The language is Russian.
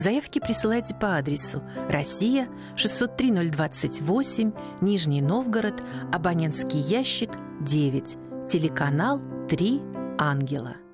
Заявки присылайте по адресу: Россия, 603-028, Нижний Новгород, абонентский ящик 9, телеканал 3 Ангела.